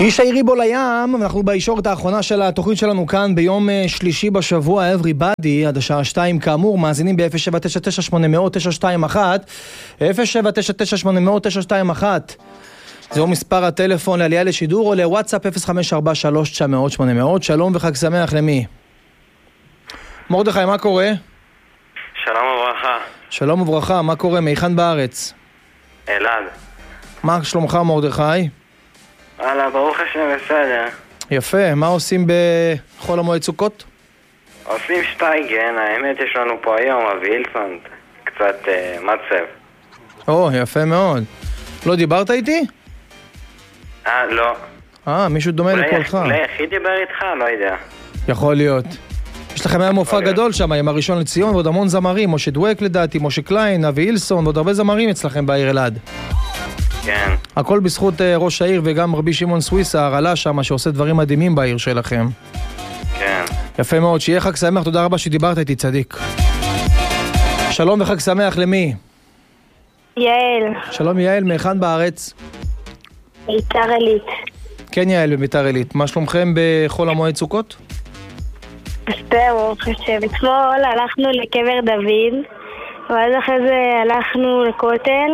איש העירי בו לים, אנחנו בישורת האחרונה של התוכנית שלנו כאן ביום שלישי בשבוע, everybody, עד השעה 2 כאמור, מאזינים ב-0799800921, 0799800921, זהו מספר הטלפון לעלייה לשידור או לוואטסאפ 0543900800. שלום וחג שמח למי? מרדכי, מה קורה? שלום וברכה. שלום וברכה, מה קורה? מהיכן בארץ? אלעד. מה שלומך מרדכי? הלאה, ברוך השם בסדר. יפה, מה עושים בחול המועד סוכות? עושים שטייגן, האמת יש לנו פה היום אבי הילסון, קצת מצב. יפה מאוד. לא דיברת איתי? לא. מישהו דומה לקולך. אולי יחיד דיבר איתך? לא יודע. יכול להיות. יש לכם היה מופע גדול שם עם הראשון לציון ועוד המון זמרים, משה דואק לדעתי, משה קליין, אבי הילסון ועוד הרבה זמרים אצלכם בעיר אלעד. כן. הכל בזכות ראש העיר וגם רבי שמעון סוויסה הרעלה שם שעושה דברים מדהימים בעיר שלכם. כן. יפה מאוד, שיהיה חג שמח, תודה רבה שדיברת איתי צדיק. שלום וחג שמח למי? יעל. שלום יעל, מהיכן בארץ? ביתר עילית. כן יעל, בביתר עילית. מה שלומכם בחול המועד סוכות? בסדר, חושב. אתמול הלכנו לקבר דוד, ואז אחרי זה הלכנו לכותל,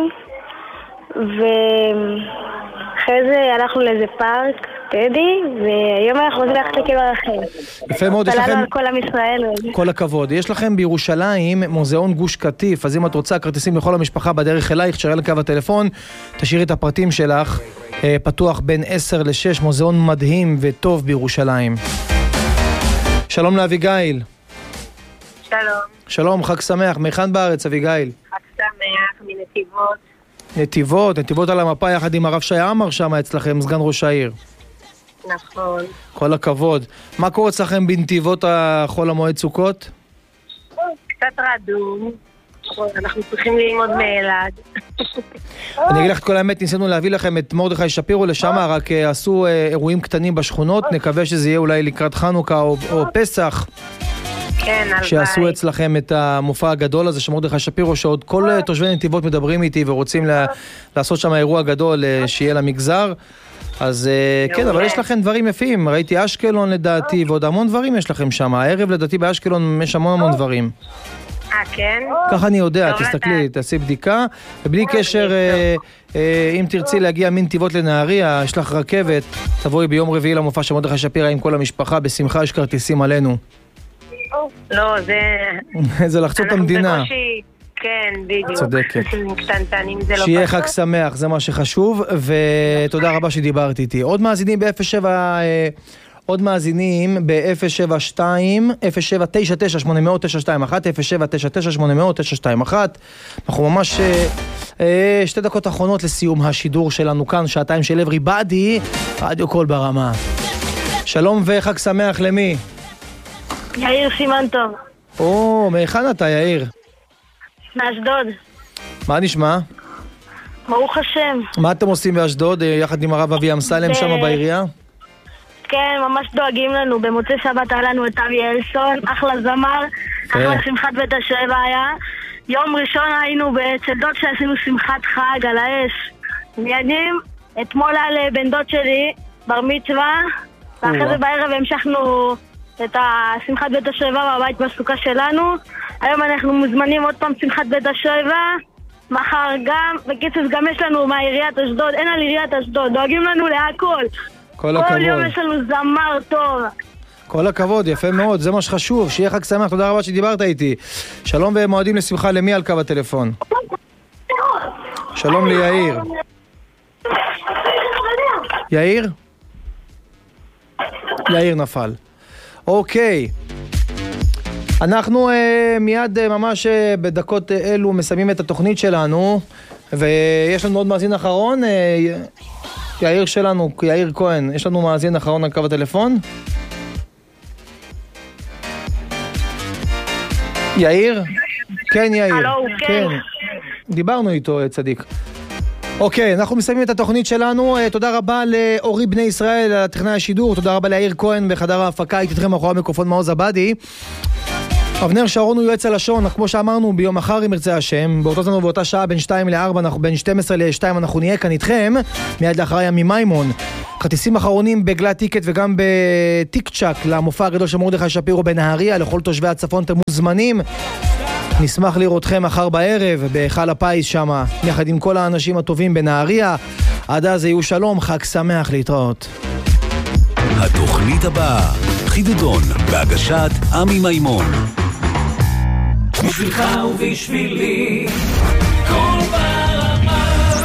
ואחרי זה הלכנו לאיזה פארק, טדי, והיום אנחנו רוצים ללכת לקבר אחר. יפה מאוד, יש לכם... כל עם ישראל. כל הכבוד. יש לכם בירושלים מוזיאון גוש קטיף, אז אם את רוצה כרטיסים לכל המשפחה בדרך אלייך, תשארי לקו הטלפון, תשאירי את הפרטים שלך, פתוח בין 10 ל-6, מוזיאון מדהים וטוב בירושלים. שלום לאביגיל. שלום. שלום, חג שמח. מהיכן בארץ אביגיל? חג שמח, מנתיבות. נתיבות על המפה יחד עם הרב שי עמר שם אצלכם, סגן ראש העיר. נכון. כל הכבוד. מה קורה אצלכם בנתיבות החול המועד סוכות? קצת רדום. אנחנו צריכים ללמוד מאלעד. אני אגיד לך את כל האמת, ניסינו להביא לכם את מרדכי שפירו לשם, רק עשו אירועים קטנים בשכונות, נקווה שזה יהיה אולי לקראת חנוכה או פסח. כן, הלוואי. שעשו אצלכם את המופע הגדול הזה של מרדכי שפירו, שעוד כל תושבי נתיבות מדברים איתי ורוצים לעשות שם אירוע גדול שיהיה למגזר. אז כן, אבל יש לכם דברים יפים, ראיתי אשקלון לדעתי ועוד המון דברים יש לכם שם, הערב לדעתי באשקלון יש המון דברים. כן? ככה אני יודע, תסתכלי, תעשי בדיקה, ובלי קשר, אם תרצי להגיע מנתיבות לנהריה, יש לך רכבת, תבואי ביום רביעי למופע של מרדכי שפירו עם כל המשפחה, בשמחה יש כרטיסים עלינו. לא, זה לחצות את המדינה. אנחנו בקושי, כן, בדיוק. צודקת. קטנטנים, זה לא שיהיה חג שמח, זה מה שחשוב, ותודה רבה שדיברת איתי. עוד מאזינים עוד מאזינים ב-072, 0799800921, 0799800921. אנחנו ממש 2 דקות אחרונות לסיום השידור שלנו כאן, שעתיים של everybody, רדיו קול ברמה. שלום וחג שמח למי? יאיר סימן טוב. מהיכן אתה יאיר? מאשדוד. מה נשמע? ברוך השם. מה אתם עושים באשדוד יחד עם הרב אבי אמסלם שם בעירייה? כן, ממש דואגים לנו. במוצאי שבת היה לנו את אבי הילסון, אחלה זמר, אחלה שמחת בית השבע היה. יום ראשון היינו אצל דוד שעשינו שמחת חג על האש. מיידים, אתמול היה לבן דוד שלי בר מצווה, ואחרי זה בערב המשכנו את שמחת בית השבע בבית בסוכה שלנו. היום אנחנו מוזמנים עוד פעם שמחת בית השבע, מחר גם, בקיצור גם יש לנו מהעיריית אשדוד, אין על עיריית אשדוד, דואגים לנו להכל. כל יום יש לנו זמר טוב. כל הכבוד, יפה מאוד, זה מה שחשוב, שיהיה חג שמח, תודה רבה שדיברת איתי. שלום ומועדים לשמחה למי על קו הטלפון? שלום ליאיר. יאיר? יאיר נפל. אוקיי. אנחנו מיד ממש בדקות אלו מסיימים את התוכנית שלנו, ויש לנו עוד מאזין אחרון, יאיר שלנו, יאיר כהן, יש לנו מאזין אחרון על קו הטלפון? יאיר? כן יאיר. כן. דיברנו איתו צדיק. אוקיי, אנחנו מסיימים את התוכנית שלנו. תודה רבה לאורי בני ישראל, הטכנאי השידור. תודה רבה ליאיר כהן בחדר ההפקה. הייתי אתכם מאחורי המיקרופון מעוז עבדי. אבנר שרון הוא יועץ הלשון, כמו שאמרנו, ביום מחר אם ירצה השם, באותו זמן ובאותה שעה בין 2 ל-4, בין 12 ל-2 אנחנו נהיה כאן איתכם, מיד לאחרי ימי מימון. כרטיסים אחרונים בגלת טיקט וגם בטיק צ'ק למופע הגדול של מרדכי שפירו בנהריה. לכל תושבי הצפון אתם מוזמנים. נשמח לראותכם מחר בערב בהיכל הפיס שם, יחד עם כל האנשים הטובים בנהריה. עד אז יהיו שלום, חג שמח, להתראות. התוכנית הבאה, חידודון, בהגשת עמי מימון. בשבילך ובשבילי, כל ברמה.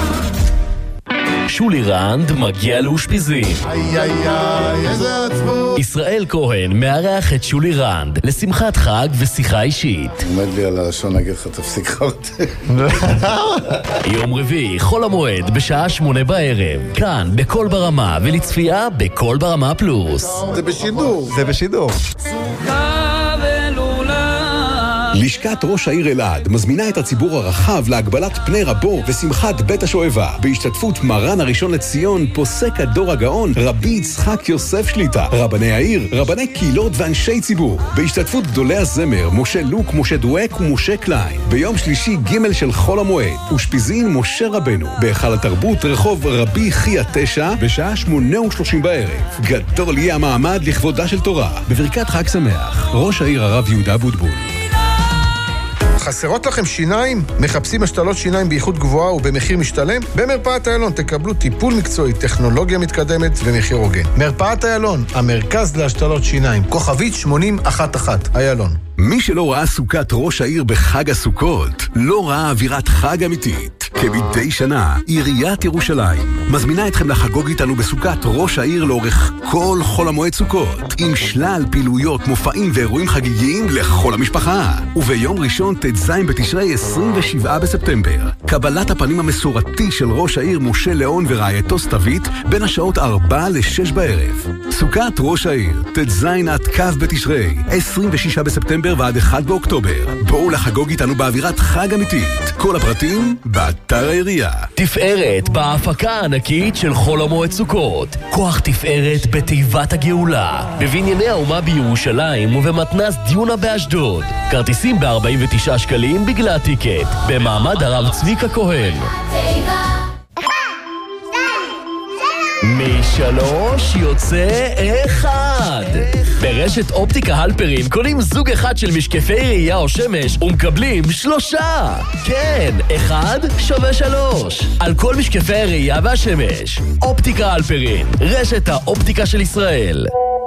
שולי רנד מגיע לאושפיזין. איזה עצבות. ישראל כהן מארח את שולי רנד לשמחת חג ושיחה אישית. עומד לי על הלשון להגיד לך תפסיק אותי. יום רביעי, חול המועד בשעה 8 בערב. כאן בכל ברמה ולצפייה בכל ברמה פלוס. זה בשידור. לשכת ראש העיר אלעד מזמינה את הציבור הרחב להגבלת פני רבו ושמחת בית השואבה בהשתתפות מרן הראשון לציון פוסק הדור הגאון רבי יצחק יוסף שליטה, רבני העיר, רבני קהילות ואנשי ציבור, בהשתתפות גדולי הזמר משה לוק, משה דואק ומשה קליין. ביום שלישי ג' של חול המועד אושפיזין משה רבנו בהיכל התרבות רחוב רבי חייא 9 בשעה 8:30 בערב. גדול יהיה המעמד לכבודה של תורה. בברכת חג שמח, ראש העיר הרב יהודה בוטבול. חסרות לכם שיניים? מחפשים השתלות שיניים באיכות גבוהה ובמחיר משתלם? במרפאת איילון תקבלו טיפול מקצועי, טכנולוגיה מתקדמת ומחיר הוגן. מרפאת איילון, המרכז להשתלות שיניים, כוכבית 8011, איילון. מי שלא ראה סוכת ראש העיר בחג הסוכות, לא ראה אווירת חג אמיתית. כמדי שנה, עיריית ירושלים מזמינה אתכם לחגוג איתנו בסוכת ראש העיר לאורך כל חול המועד סוכות, עם שלל פעילויות, מופעים ואירועים חגיגיים לכל המשפחה. וביום ראשון ט"ז בתשרי 27 בספטמבר, קבלת הפנים המסורתי של ראש העיר משה ליאון ורעייתו סתווית בין השעות 4 ל-6 בערב. סוכת ראש העיר, ט"ז עד כ' בתשרי, 26 בספטמבר ועד 1 באוקטובר. בואו לחגוג איתנו באווירת חג אמיתית. כל הפרטים באתר העירייה. תפארת בהפקה הענקית של חול המועד סוכות. כוח תפארת בתיבת הגאולה. בבנייני האומה בירושלים ובמתנ"ס דיונה באשדוד. כרטיסים ב-49 שקלים בגלת טיקט. במעמד הרב צביקה כהן. משלוש יוצא אחד. ברשת אופטיקה הלפרין קונים זוג אחד של משקפי ראייה או שמש ומקבלים 3. כן, 1 שווה 3 על כל משקפי הראייה והשמש. אופטיקה הלפרין, רשת האופטיקה של ישראל.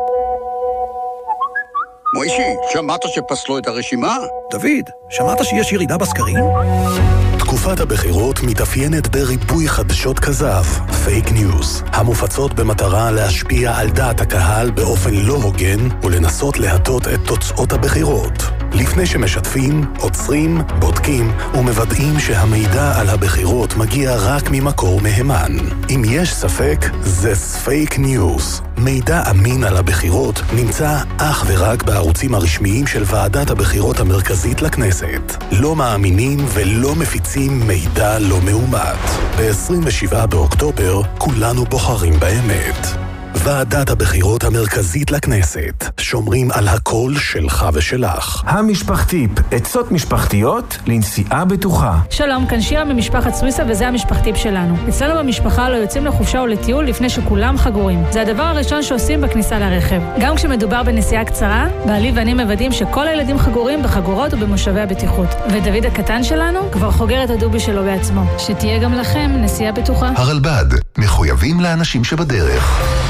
מוישי, שמעת שפסלו את הרשימה? דוד, שמעת שיש ירידה בסקרים? תקופת הבחירות מתאפיינת בריבוי חדשות כזב, פייק ניוז, המופצות במטרה להשפיע על דעת הקהל באופן לא הוגן ולנסות להטות את תוצאות הבחירות. לפני שמשתפים, עוצרים, בודקים ומוודאים שהמידע על הבחירות מגיע רק ממקור מהימן. אם יש ספק, זה פייק ניוז. מידע אמין על הבחירות נמצא אך ורק בערוצים הרשמיים של ועדת הבחירות המרכזית לכנסת. לא מאמינים ולא מפיצים מידע לא מאומת. ב-27 באוקטובר כולנו בוחרים באמת. ועדת הבחירות המרכזית לכנסת. שומרים על הקול שלך ושלך. המשפחתיפ, עצות משפחתיות לנסיעה בטוחה. שלום, כאן שירה ממשפחת סוויסה וזה המשפחתיפ שלנו. אצלנו במשפחה לא יוצאים לחופשה או לטיול לפני שכולם חגורים. זה הדבר הראשון שעושים בכניסה לרכב. גם כשמדובר בנסיעה קצרה, בעלי ואני מוודאים שכל הילדים חגורים בחגורות ובמושבי הבטיחות. ודוד הקטן שלנו כבר חוגר את הדובי שלו בעצמו. שתהיה גם לכם נסיעה בטוחה. הרלב"ד, מחויבים לאנשים שבדרך.